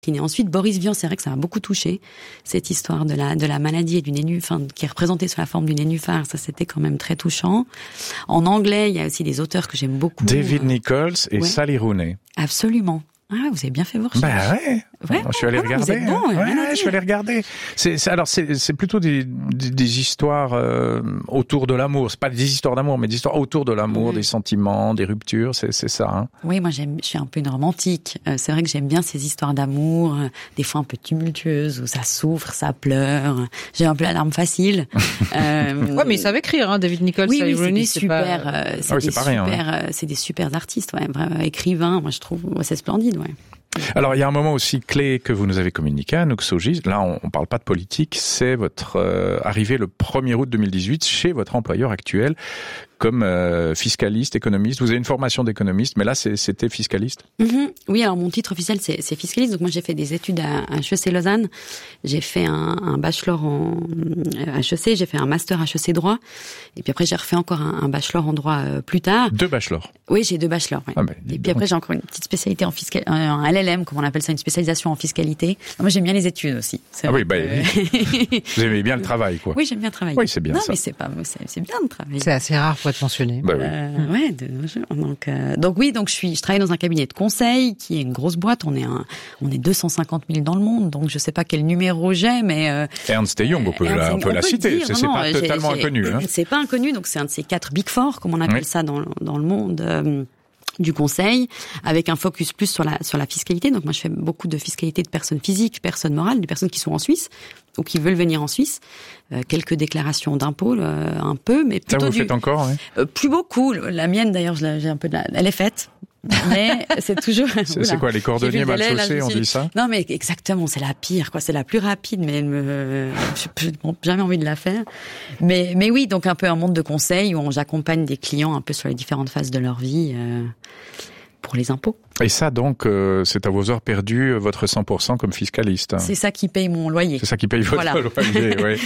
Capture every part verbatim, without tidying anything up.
Et ensuite, Boris Vian, c'est vrai que ça m'a beaucoup touché, cette histoire de la de la maladie et du nénuphar, enfin, qui est représentée sous la forme du nénuphar, ça c'était quand même très touchant. En anglais, il y a aussi des auteurs que j'aime beaucoup. David Nichols et ouais. Sally Rooney. Absolument. Ah, vous avez bien fait vos recherches. Ben ouais. Ouais, je suis allé ah, regarder. Vous êtes bon, ouais, ouais, ouais, je suis allé regarder. C'est, c'est alors c'est, c'est plutôt des, des, des histoires euh, autour de l'amour. C'est pas des histoires d'amour, mais des histoires autour de l'amour, mmh. des sentiments, des ruptures. C'est, c'est ça. Hein. Oui, moi j'aime. Je suis un peu une romantique. Euh, c'est vrai que j'aime bien ces histoires d'amour, euh, des fois un peu tumultueuses où ça souffre, ça pleure. J'ai un peu la larme facile. euh, ouais, mais ils savent écrire, hein, David Nichols. Oui, oui, Rooney, c'est, super. Pas... Euh, c'est, ah oui, des c'est pas super. rien, hein. euh, c'est des super artistes, ouais, vraiment écrivains. Moi, je trouve, ouais, c'est splendide, ouais. Alors, il y a un moment aussi clé que vous nous avez communiqué, Anouk Sogi. Là, on, on parle pas de politique, c'est votre euh, arrivée le premier août deux mille dix-huit chez votre employeur actuel comme euh, fiscaliste, économiste. Vous avez une formation d'économiste, mais là, c'est, c'était fiscaliste. Mm-hmm. Oui, alors mon titre officiel, c'est, c'est fiscaliste. Donc moi, j'ai fait des études à, à H E C Lausanne. J'ai fait un, un bachelor en H E C, j'ai fait un master H E C droit. Et puis après, j'ai refait encore un, un bachelor en droit euh, plus tard. Deux bachelors. Oui, j'ai deux bachelors. Ouais. Ah ben, et puis après, j'ai encore une petite spécialité en fiscalité, un L L M, comme on appelle ça, une spécialisation en fiscalité. Alors moi, j'aime bien les études aussi. C'est ah oui, bah, que... vous aimez bien le travail, quoi. Oui, j'aime bien travailler. Oui, c'est bien non, ça. mais c'est pas, c'est, c'est bien de travailler. C'est assez rare pour être mentionné. Bah oui. Euh, ouais, de, donc, euh, donc oui, donc je suis, je travaille dans un cabinet de conseil qui est une grosse boîte. On est un, on est deux cent cinquante mille dans le monde, donc je sais pas quel numéro j'ai, mais euh, Ernst et Young, on peut la, on peut la citer. Dire, c'est, c'est non, pas j'ai, totalement j'ai, inconnu. Hein. C'est pas inconnu, donc c'est un de ces quatre big four, comme on appelle oui. ça dans dans le monde. Euh, du conseil, avec un focus plus sur la sur la fiscalité. Donc moi, je fais beaucoup de fiscalité de personnes physiques, personnes morales, des personnes qui sont en Suisse ou qui veulent venir en Suisse. Euh, quelques déclarations d'impôts, euh, un peu, mais plutôt ça vous du, faites encore, oui. euh, plus beaucoup. La mienne, d'ailleurs, je j'ai un peu de la, elle est faite. Mais c'est toujours. C'est, c'est quoi, les cordonniers mal chaussés, on dit ça? Non, mais exactement, c'est la pire, quoi. C'est la plus rapide, mais elle me, j'ai jamais envie de la faire. Mais, mais oui, donc un peu un monde de conseil où j'accompagne des clients un peu sur les différentes phases de leur vie, euh, pour les impôts. Et ça, donc, euh, c'est à vos heures perdues, votre cent pour cent comme fiscaliste. Hein. C'est ça qui paye mon loyer. C'est ça qui paye votre voilà. loyer, oui.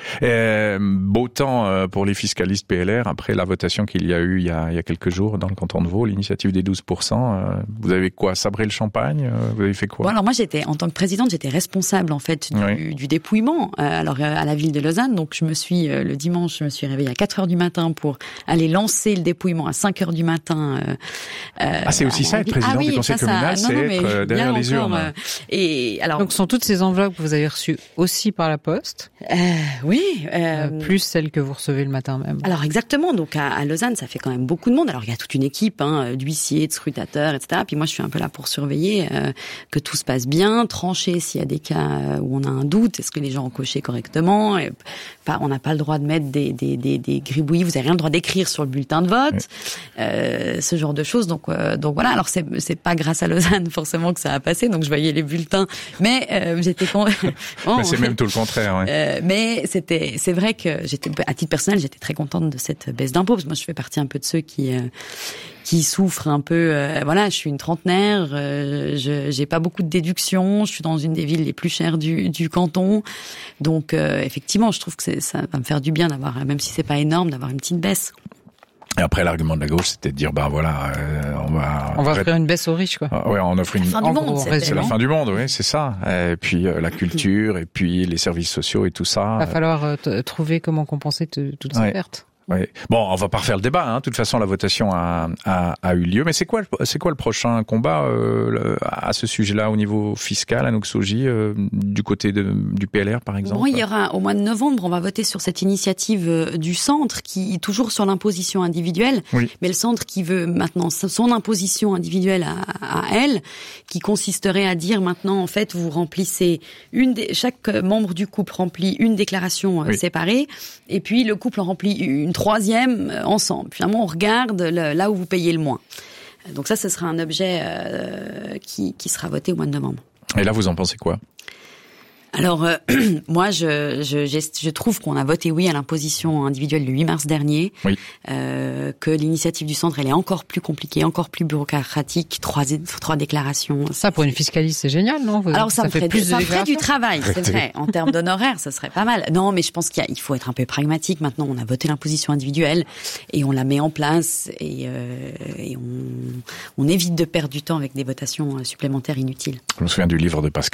Euh, beau temps euh, pour les fiscalistes P L R, après la votation qu'il y a eu il y a, il y a quelques jours dans le canton de Vaud, l'initiative des douze pour cent. Euh, vous avez quoi, sabré le champagne? euh, Vous avez fait quoi? Bon, alors moi, j'étais, en tant que présidente, j'étais responsable, en fait, du, oui. du dépouillement, euh, alors, à la ville de Lausanne. Donc, je me suis, euh, le dimanche, je me suis réveillée à quatre heures du matin pour aller lancer le dépouillement à cinq heures du matin. Euh, euh, ah, c'est aussi ça, être président ah, oui, du conseil ça, communal, ça, c'est non, non, être derrière les encore, urnes. Euh, et alors. Donc, sont toutes ces enveloppes que vous avez reçues aussi par la poste? Euh, oui. Euh, euh, plus celles que vous recevez le matin même. Alors, exactement. Donc, à, à Lausanne, ça fait quand même beaucoup de monde. Alors, il y a toute une équipe, hein, d'huissiers, de scrutateurs, et cetera. Puis moi, je suis un peu là pour surveiller euh, que tout se passe bien, trancher s'il y a des cas où on a un doute. Est-ce que les gens ont coché correctement? Et, pas, on n'a pas le droit de mettre des, des, des, des gribouillis. Vous n'avez rien le droit d'écrire sur le bulletin de vote. Oui. Euh, ce genre de choses. Donc, euh, donc voilà. Alors, c'est, c'est pas grâce à Lausanne, forcément, que ça a passé. Donc, je voyais les bulletins. Mais euh, j'étais... Con... bon, mais c'est même tout le contraire, oui. Euh, mais c'était, c'est vrai que j'étais, à titre personnel, j'étais très contente de cette baisse d'impôts. Parce que moi, je fais partie un peu de ceux qui... Euh, qui souffrent un peu. Euh, voilà, je suis une trentenaire, euh, je j'ai pas beaucoup de déductions, je suis dans une des villes les plus chères du, du canton, donc euh, effectivement, je trouve que c'est, ça va me faire du bien d'avoir, même si c'est pas énorme, d'avoir une petite baisse. Et après, l'argument de la gauche, c'était de dire, ben voilà, euh, on va... On va offrir une baisse aux riches, quoi. Ah, ouais, on offre une... La fin du monde, c'est, c'est la fin du monde, oui, c'est ça. Et puis, euh, la culture, et puis les services sociaux et tout ça. Il va falloir euh, t- trouver comment compenser t- toutes ces ouais. pertes. Oui. Bon, on va pas refaire le débat. Hein. De toute façon, la votation a, a, a eu lieu. Mais c'est quoi, c'est quoi le prochain combat euh, le, à ce sujet-là au niveau fiscal, Anouk Sogi, euh, du côté de, du P L R, par exemple? Bon, il y aura au mois de novembre, on va voter sur cette initiative euh, du centre qui est toujours sur l'imposition individuelle, oui. mais le centre qui veut maintenant son imposition individuelle à, à elle, qui consisterait à dire maintenant, en fait, vous remplissez une des, chaque membre du couple remplit une déclaration euh, oui. séparée, et puis le couple en remplit une troisième ensemble. Finalement, on regarde le, là où vous payez le moins. Donc ça, ce sera un objet euh, qui, qui sera voté au mois de novembre. Et là, vous en pensez quoi? Alors, euh, moi, je, je, je trouve qu'on a voté oui à l'imposition individuelle le huit mars dernier, oui. euh, que l'initiative du centre, elle est encore plus compliquée, encore plus bureaucratique, trois, trois déclarations. Ça, pour une fiscaliste, c'est génial, non? Vous, Alors, ça, ça me fait ferait, plus ça de ferait du travail, c'est vrai. En termes d'honoraires, ça serait pas mal. Non, mais je pense qu'il y a, il faut être un peu pragmatique. Maintenant, on a voté l'imposition individuelle et on la met en place et, euh, et on, on évite de perdre du temps avec des votations supplémentaires inutiles. Je me souviens du livre de Pascal